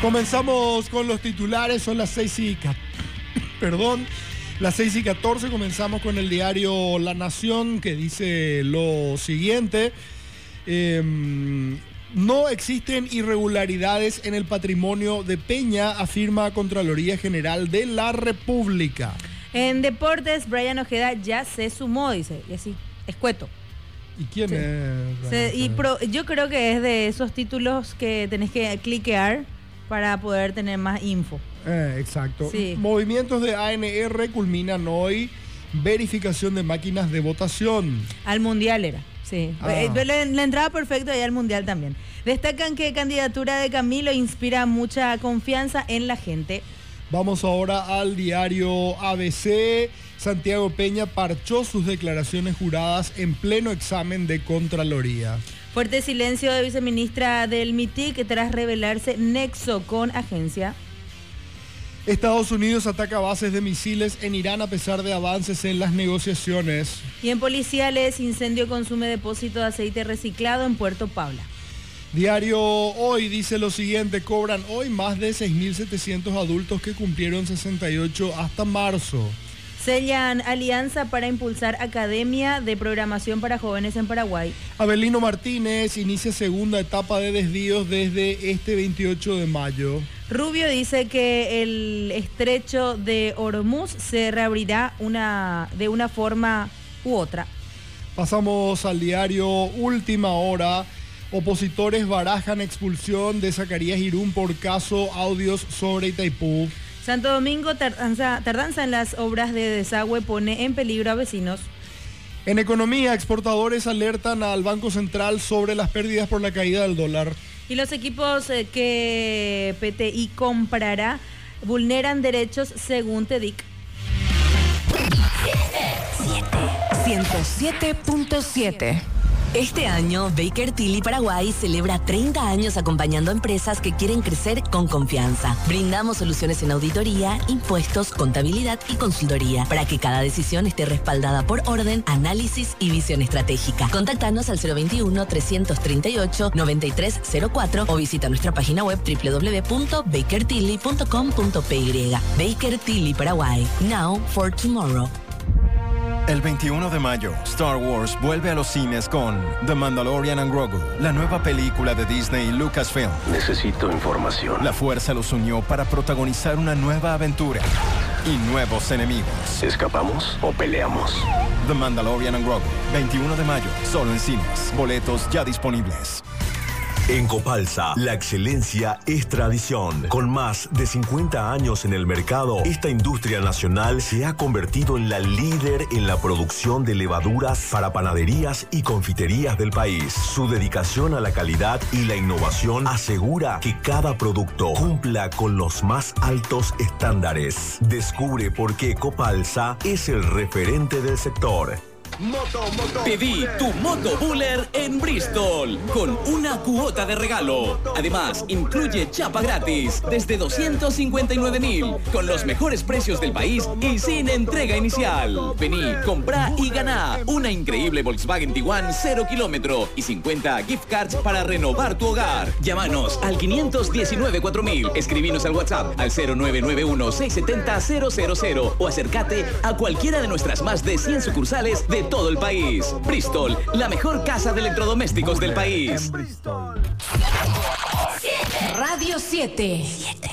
Comenzamos con los titulares, son las 6:14, comenzamos con el diario La Nación, que dice lo siguiente: no existen irregularidades en el patrimonio de Peña, afirma Contraloría General de la República. En deportes, Brian Ojeda ya se sumó, dice, y así, escueto. ¿Y quién es? Yo creo que es de esos títulos que tenés que cliquear para poder tener más info. Exacto. Sí. Movimientos de ANR culminan hoy verificación de máquinas de votación. Al Mundial era, sí. La entrada perfecta y al Mundial también. Destacan que candidatura de Camilo inspira mucha confianza en la gente. Vamos ahora al diario ABC. Santiago Peña parchó sus declaraciones juradas en pleno examen de Contraloría. Fuerte silencio de viceministra del MITIC tras revelarse nexo con agencia. Estados Unidos ataca bases de misiles en Irán a pesar de avances en las negociaciones. Y en policiales, incendio consume depósito de aceite reciclado en Puerto Paula. Diario Hoy dice lo siguiente: cobran hoy más de 6.700 adultos que cumplieron 68 hasta marzo. Sellan alianza para impulsar academia de programación para jóvenes en Paraguay. Abelino Martínez inicia segunda etapa de desvíos desde este 28 de mayo. Rubio dice que el estrecho de Hormuz se reabrirá de una forma u otra. Pasamos al diario Última Hora. Opositores barajan expulsión de Zacarías Irún por caso audios sobre Itaipú. Santo Domingo, tardanza en las obras de desagüe pone en peligro a vecinos. En economía, exportadores alertan al Banco Central sobre las pérdidas por la caída del dólar. Y los equipos que PTI comprará vulneran derechos según TEDIC. 107.7. Este año, Baker Tilly Paraguay celebra 30 años acompañando a empresas que quieren crecer con confianza. Brindamos soluciones en auditoría, impuestos, contabilidad y consultoría para que cada decisión esté respaldada por orden, análisis y visión estratégica. Contáctanos al 021-338-9304 o visita nuestra página web www.bakertilly.com.py. Baker Tilly Paraguay. Now for tomorrow. El 21 de mayo, Star Wars vuelve a los cines con The Mandalorian and Grogu, la nueva película de Disney y Lucasfilm. Necesito información. La fuerza los unió para protagonizar una nueva aventura y nuevos enemigos. ¿Escapamos o peleamos? The Mandalorian and Grogu, 21 de mayo, solo en cines. Boletos ya disponibles. En Copalsa, la excelencia es tradición. Con más de 50 años en el mercado, esta industria nacional se ha convertido en la líder en la producción de levaduras para panaderías y confiterías del país. Su dedicación a la calidad y la innovación asegura que cada producto cumpla con los más altos estándares. Descubre por qué Copalsa es el referente del sector. Pedí tu Moto Buller en Bristol con una cuota de regalo. Además, incluye chapa gratis desde 259.000 con los mejores precios del país y sin entrega inicial. Vení, comprá y ganá una increíble Volkswagen Tiguan 0 kilómetro y 50 gift cards para renovar tu hogar. Llámanos al 519-4000, escribinos al WhatsApp al 0991-670-000 o acércate a cualquiera de nuestras más de 100 sucursales de todo el país. Bristol, la mejor casa de electrodomésticos del país. Radio 7.